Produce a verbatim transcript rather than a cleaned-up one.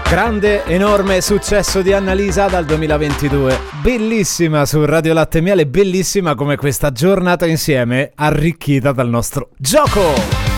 Grande, enorme successo di Annalisa dal duemilaventidue. Bellissima su Radio Latte e Miele, bellissima come questa giornata insieme arricchita dal nostro gioco.